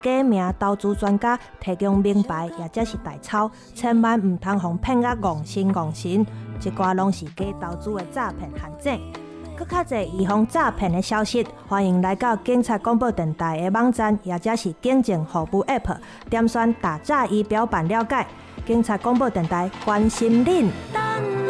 假名投资专家提供名牌，或者是代抄，千万唔通互骗啊戆神，一寡拢是假投资的诈骗陷阱。更较侪预防诈骗的消息，欢迎来到警察广播电台的网站，或者是警政服务 App， 点选打诈仪表板了解。警察广播电台关心恁。